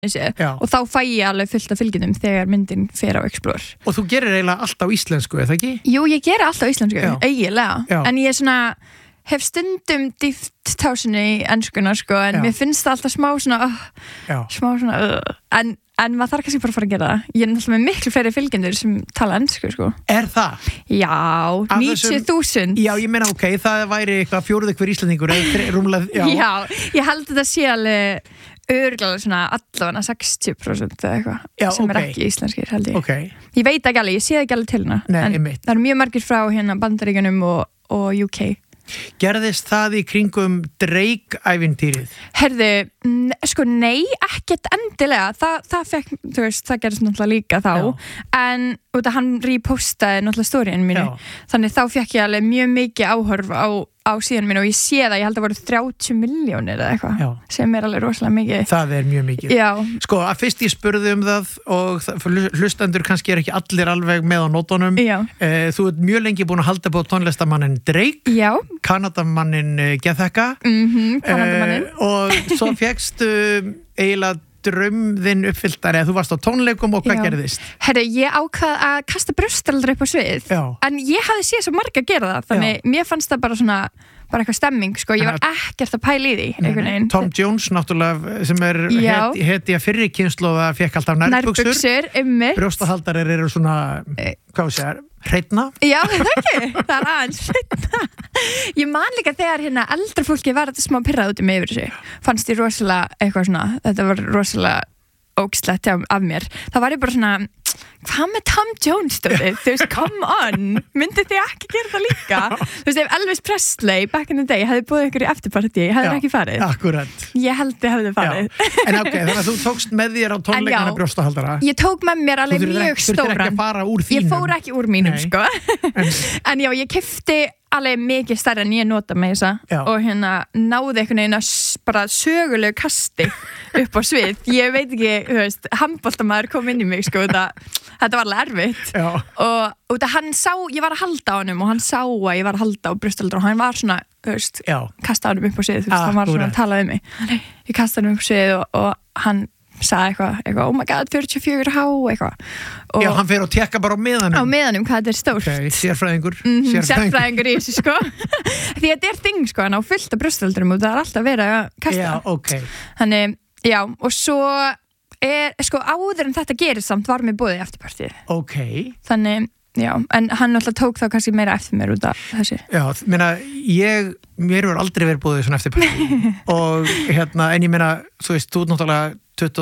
og þá fæ ég alveg fullt af fylgjendum þegar myndin fer á Explore. Og þú gerir eiginlega allt á íslensku, er það ekki? Jú, ég geri allt á íslensku, eiginlega. Já. En ég hef stundum dýft tásunni í enskuna, sko, en mér finnst það alltaf smá svona, en maður þarf kannski bara að fara að gera það. Ég er náttúrulega með miklu fleiri fylgjendur sem tala ensku, sko. Er það? Já, 90.000. Já, ég meina, ok, það væri eitthvað fjórði hver Íslendingur, rúmlega, Já, ég held þetta sé alveg örugglega svona allavega 60% eða eitthvað sem ekki íslenskir, held ég. Okay. Ég veit ekki alveg, ég sé ekki alveg til hana. Nei, en það eru mjög margir frá Bandaríkjunum og UK. Gerðist það í kringum Drake-ævintýrið? Herðu, sko nei, ekkert endilega. Það fekk, þú veist, það gerðist náttúrulega líka þá. En út að hann repostaði náttúrulega stóriðinu mínu. Þannig þá fekk ég alveg mjög mikið áhorf á síðan mínu og ég sé það, ég held að voru 30 milljónir eða eitthvað, sem er alveg rosalega mikið. Það er mjög mikið. Já. Sko, að fyrst ég spurði það og hlustendur kannski ekki allir alveg með á nótunum. Já. Þú ert mjög lengi búin að halda på tónlistamannin Drake. Já. Kanadamannin Gethekka. Kanadamannin. Og svo fékkstu eiginlega draum þinn uppfylltar eða þú varst á tónleikum og hvað gerðist? Herru, ég ákvað að kasta brjóstaldra upp á svið en ég hafði séð svo marga að gera það þannig mér fannst það bara eitthvað stemming sko, ég var ekkert að pæla í því einhvern veginn. Tom Jones náttúrulega sem er heti að fyrri kynslóða fekk alltaf nærbuxur brjóstahaldarir eru svona hvað við segja, hreitna? Já, það ekki, það er aðeins hreitna. Ég man líka þegar eldra fólki var þetta smá pirrað út í mig yfir þessu. Fannst ég rosalega eitthvað svona, þetta var rosalega ógslegt af mér. Það var ég bara svona, hvað með Tom Jones stóðið? Þú veist, come on, myndi þið ekki gera það líka? Þú veist, ef Elvis Presley back in the day hefði búið ykkur í eftirparti, hefði ekki farið? Akkurat. Ég held þið hefði farið. En ok, þannig að þú tókst með þér á tónleikana brjóstahaldara? Ég tók með mér alveg mjög stóran. Þú þurftir ekki að fara úr þínum? Ég fór ekki úr mínum, sko. En já, ég keypti alveg mikið stærri en ég nota með þessa og náði einhvern veginn bara sögulegu kasti upp á svið. Ég veit ekki, þú veist, handboltamaður kom inn í mig, sko, þetta var alveg erfitt. Og hann sá, ég var að halda á honum og hann sá að ég var að halda á brjóstaldra og hann var svona, þú veist, kastaði honum upp á svið, þú veist, hann var svona að tala um mig. Ég kastaði honum upp á svið og hann sagði eitthvað, oh my god, 44 há, eitthvað. Já, hann fer og tekka bara á meðanum. Á meðanum, hvað þetta er stórt. Ok, sérfræðingur. Sérfræðingur í þessu, sko. Því þetta er þing, sko, hann á fullt af brjóstaldurum og það er alltaf verið að kasta. Já, ok. Þannig, já, og svo sko, áður en þetta gerist samt var mér boðið í eftirpartið. Ok. Þannig, já, en hann alltaf tók þá kannski meira eftir mér út af þessu. Já, meina, mér hefur aldrei verið boðið svona eftirpartið og en ég meina, þú veist, þú náttúrulega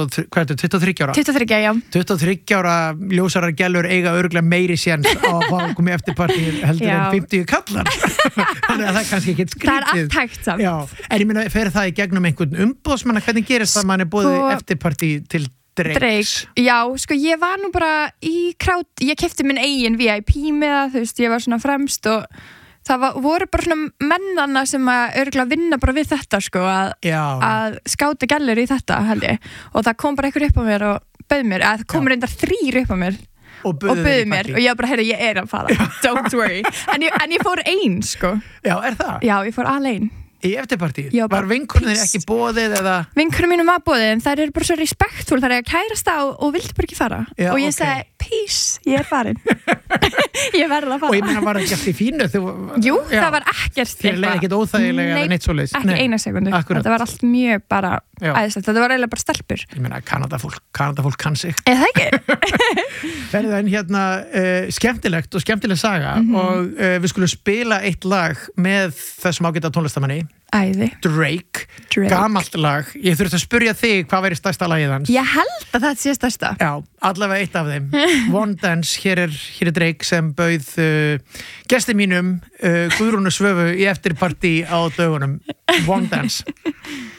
23 ára? 23, já. 23 ára ljósarar gælur eiga örugglega meiri séns á að fá komið eftirpartið heldur en 50 kallar. Þannig að það er kannski ekkert skrítið. Það er allt hægt samt. Já, en ég meina, fer það í gegnum einhvern umboðsmann, hvernig gerist það að mann er boðið eftirpartið til Drakes? Já, sko, ég var nú bara í krát, ég keypti minn eigin VIP með það, þú veist, ég var svona fremst og það voru bara svona mennana sem að örugglega vinna bara við þetta, sko, að skáta gælur í þetta, held ég. Og það kom bara einhver upp á mér og bauð mér, það kom reyndar 3 upp á mér og bauð mér og ég bara, heyrðu, ég er að fara, don't worry. En ég fór ein, sko. Já, er það? Já, ég fór alein. Í eftirpartíð? Var vinkonum þér ekki boðið eða? Vinkonum mínum var boðið en þær eru bara svo respektfúl, þær eru að kærast á og vildi bara ekki fara. Já, og ég segi, peace, ég er farin. Ég verð að fara. Og ég meina, var það ekki eftir fínu? Jú, það var ekkert. Þér leið ekkert óþægilega eða neitt svoleiðis? Nei, ekki eina sekundu. Þetta var allt mjög bara æðislegt. Þetta var eiginlega bara stelpur. Ég meina, Kanadafólk kann sig. Er það ekki? Ferðu en skemmtilegt og skemmtileg saga og við skulum spila eitt lag með þessum ágæta tónlistamanni. Æði. Drake. Gamalt lag. Ég þurfti að spyrja þig hvað væri stærsta lagið hans. Ég held að það sé stærsta. Já, allavega eitt af þeim. One Dance, hér er Drake sem bauð gesti mínum Guðrúnu Svöfu í eftirpartí á dögunum. One Dance.